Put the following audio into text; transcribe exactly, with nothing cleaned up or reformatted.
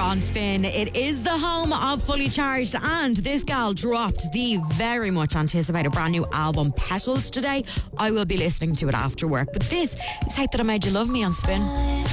on Spin. It is the home of Fully Charged, and this gal dropped the very much anticipated brand new album Petals today. I will be listening to it after work, but this is Hate That I Made You Love Me on Spin.